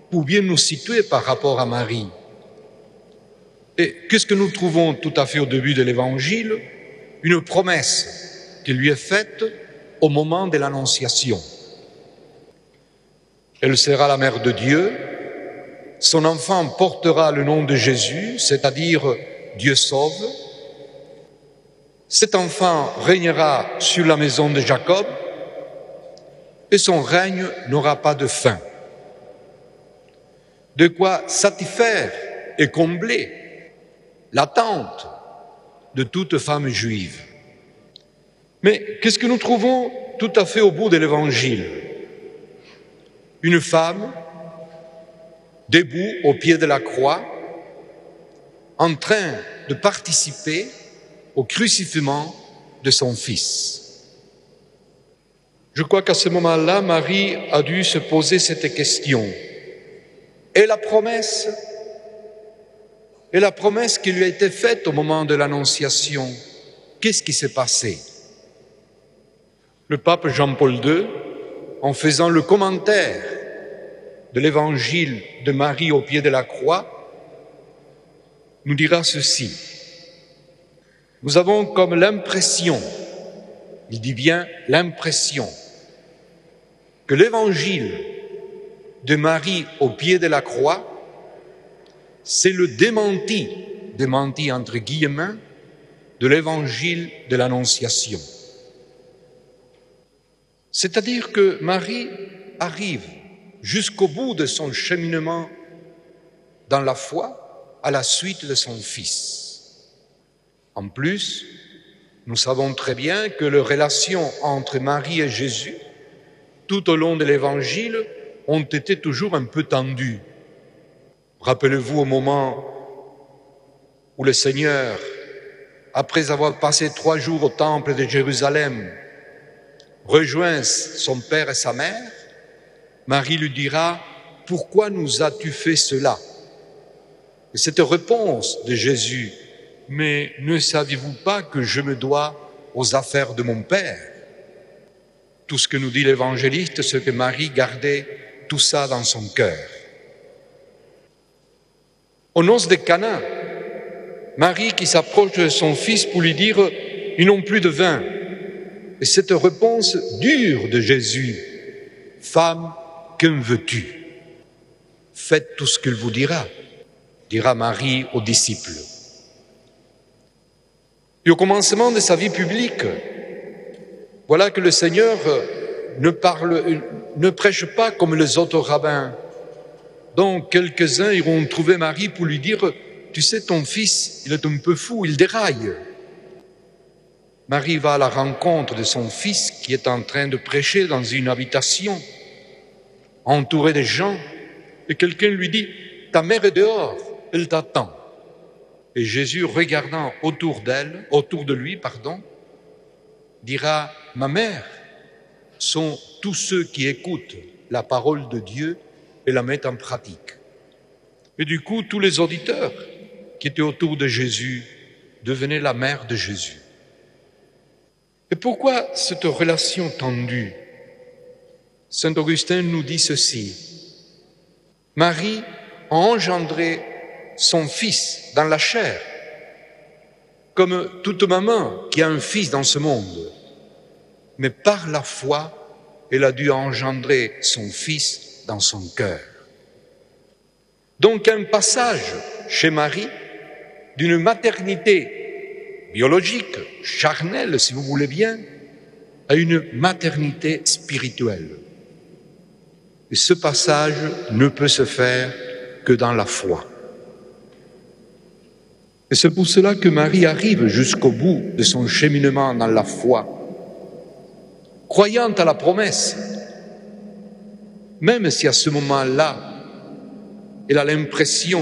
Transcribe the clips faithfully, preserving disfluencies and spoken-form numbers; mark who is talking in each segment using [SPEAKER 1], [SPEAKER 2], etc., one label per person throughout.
[SPEAKER 1] pour bien nous situer par rapport à Marie. Et qu'est-ce que nous trouvons tout à fait au début de l'Évangile? Une promesse qui lui est faite au moment de l'Annonciation. Elle sera la mère de Dieu, son enfant portera le nom de Jésus, c'est-à-dire Dieu sauve. Cet enfant régnera sur la maison de Jacob et son règne n'aura pas de fin. De quoi satisfaire et combler l'attente de toute femme juive. Mais qu'est-ce que nous trouvons tout à fait au bout de l'Évangile? Une femme debout au pied de la croix, en train de participer au crucifixion de son fils. Je crois qu'à ce moment-là, Marie a dû se poser cette question. Et la promesse, et la promesse qui lui a été faite au moment de l'Annonciation, qu'est-ce qui s'est passé? Le pape Jean-Paul deux, en faisant le commentaire de l'évangile de Marie au pied de la croix, nous dira ceci. Nous avons comme l'impression, il dit bien l'impression, que l'évangile de Marie au pied de la croix, c'est le démenti, démenti entre guillemets, de l'évangile de l'Annonciation. C'est-à-dire que Marie arrive jusqu'au bout de son cheminement dans la foi à la suite de son fils. En plus, nous savons très bien que les relations entre Marie et Jésus, tout au long de l'Évangile, ont été toujours un peu tendues. Rappelez-vous au moment où le Seigneur, après avoir passé trois jours au temple de Jérusalem, rejoint son père et sa mère, Marie lui dira « Pourquoi nous as-tu fait cela ?» Et cette réponse de Jésus « Mais ne saviez-vous pas que je me dois aux affaires de mon Père ?» Tout ce que nous dit l'évangéliste, c'est que Marie gardait tout ça dans son cœur. Aux noces de Cana, Marie qui s'approche de son fils pour lui dire « Ils n'ont plus de vin ». Et cette réponse dure de Jésus « Femme, que me veux-tu » Faites tout ce qu'il vous dira, dira Marie aux disciples. Et au commencement de sa vie publique, voilà que le Seigneur ne, parle, ne prêche pas comme les autres rabbins. Donc quelques-uns iront trouver Marie pour lui dire « Tu sais, ton fils, il est un peu fou, il déraille. » Marie va à la rencontre de son fils qui est en train de prêcher dans une habitation, entouré de gens, et quelqu'un lui dit « Ta mère est dehors, elle t'attend. » Et Jésus, regardant autour d'elle, autour de lui, pardon, dira « Ma mère sont tous ceux qui écoutent la parole de Dieu et la mettent en pratique. » Et du coup, tous les auditeurs qui étaient autour de Jésus devenaient la mère de Jésus. Et pourquoi cette relation tendue? Saint Augustin nous dit ceci. Marie a engendré son fils dans la chair, comme toute maman qui a un fils dans ce monde. Mais par la foi, elle a dû engendrer son fils dans son cœur. Donc un passage chez Marie d'une maternité biologique, charnelle si vous voulez bien, à une maternité spirituelle. Et ce passage ne peut se faire que dans la foi. Et c'est pour cela que Marie arrive jusqu'au bout de son cheminement dans la foi, croyant à la promesse, même si à ce moment-là, elle a l'impression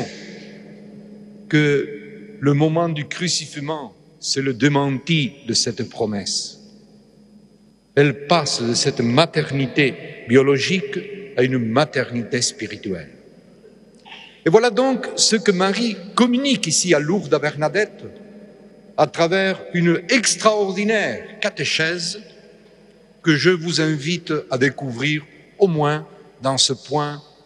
[SPEAKER 1] que le moment du crucifixion, c'est le démenti de cette promesse. Elle passe de cette maternité biologique à une maternité spirituelle. Et voilà donc ce que Marie communique ici à Lourdes à Bernadette à travers une extraordinaire catéchèse que je vous invite à découvrir au moins dans ce point